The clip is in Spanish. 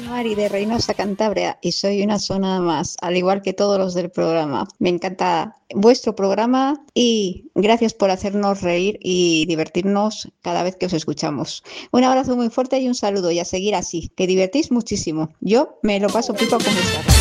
Mari de Reynosa, Cantabria, y soy una zona más, al igual que todos los del programa. Me encanta vuestro programa y gracias por hacernos reír y divertirnos cada vez que os escuchamos. Un abrazo muy fuerte y un saludo y a seguir así, que divertís muchísimo. Yo me lo paso pipa con vuestra radio.